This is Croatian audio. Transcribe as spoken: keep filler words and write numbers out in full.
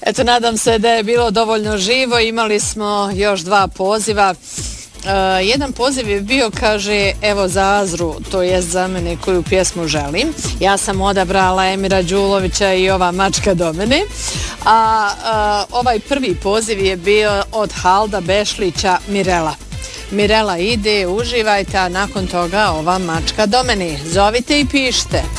Eto, nadam se da je bilo dovoljno živo. Imali smo još dva poziva. Uh, jedan poziv je bio, kaže, evo za Azru, to jest za mene koju pjesmu želim. Ja sam odabrala Emira Đulovića i Ova mačka do mene. A uh, ovaj prvi poziv je bio od Halda Bešlića, Mirela. Mirela ide, uživajte, a nakon toga Ova mačka do mene. Zovite i pišite.